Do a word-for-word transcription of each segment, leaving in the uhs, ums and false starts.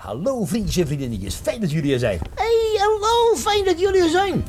Hallo vriendjes en vriendinnetjes, fijn dat jullie er zijn. Hey, hallo, fijn dat jullie er zijn.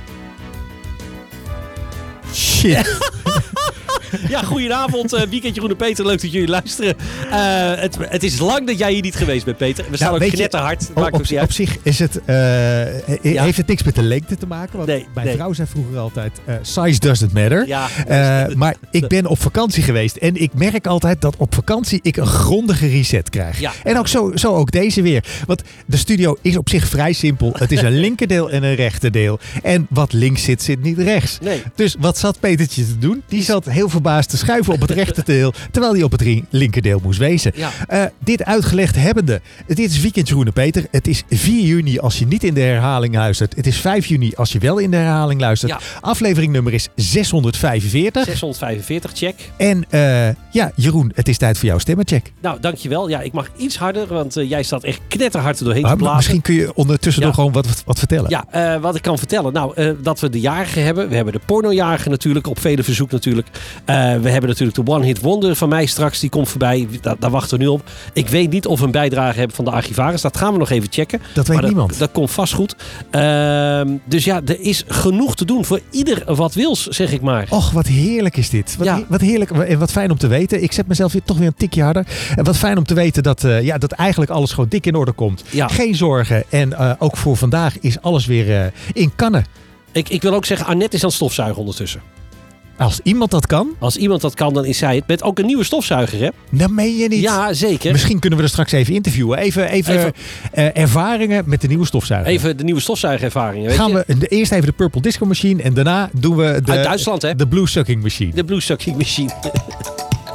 Shit. Ja, goedenavond, uh, Weekend Jeroen en Peter. Leuk dat jullie luisteren. Uh, het, het is lang dat jij hier niet geweest bent, Peter. We staan nou, ook knetterhard. Op, op, op, op zich is het, uh, ja. heeft het niks met de lengte te maken. Want nee, mijn nee. vrouw zei vroeger altijd, uh, size doesn't matter. Ja, uh, maar ik ben op vakantie geweest. En ik merk altijd dat op vakantie ik een grondige reset krijg. Ja. En ook zo, zo ook deze weer. Want de studio is op zich vrij simpel. Het is een linkerdeel en een rechterdeel. En wat links zit, zit niet rechts. Nee. Dus wat zat Petertje te doen? Die zat heel verbaasd te schuiven op het rechterdeel, terwijl hij op het linkerdeel moest wezen. Ja. Uh, dit uitgelegd hebbende. Dit is Weekend Jeroen en Peter. Het is vier juni als je niet in de herhaling luistert. Het is vijf juni als je wel in de herhaling luistert. Ja. Aflevering nummer is zeshonderdvijfenveertig. zeshonderdvijfenveertig, check. En uh, ja, Jeroen, het is tijd voor jouw stemmencheck. Nou, dankjewel. Ja, ik mag iets harder, want uh, jij staat echt knetterhard er doorheen Uh, te blazen. misschien kun je ondertussen ja. nog gewoon wat, wat vertellen. Ja, uh, wat ik kan vertellen. Nou, uh, dat we de jarigen hebben. We hebben de pornojarigen natuurlijk, op vele verzoek natuurlijk. Uh, we hebben natuurlijk de One Hit Wonder van mij straks. Die komt voorbij. Da- daar wachten we nu op. Ik weet niet of we een bijdrage hebben van de archivaris. Dat gaan we nog even checken. Dat weet maar niemand. Dat, dat komt vast goed. Uh, dus ja, er is genoeg te doen voor ieder wat wils, zeg ik maar. Och, wat heerlijk is dit. Wat, Ja. he- wat heerlijk en wat fijn om te weten. Ik zet mezelf weer toch weer een tikje harder. En wat fijn om te weten dat, uh, ja, dat eigenlijk alles gewoon dik in orde komt. Ja. Geen zorgen. En uh, ook voor vandaag is alles weer uh, in kannen. Ik, ik wil ook zeggen, Annette is aan het stofzuigen ondertussen. Als iemand dat kan, Als iemand dat kan, dan is zij het. Met ook een nieuwe stofzuiger, hè? dan meen je niet. Ja, zeker. Misschien kunnen we er straks even interviewen. Even, even, Even- uh, ervaringen met de nieuwe stofzuiger. Even de nieuwe stofzuigerervaringen, weet Gaan je? we de- eerst even de Purple Disco Machine en daarna doen we de, Uit Duitsland, hè? de Blue Sucking Machine. De Blue Sucking Machine.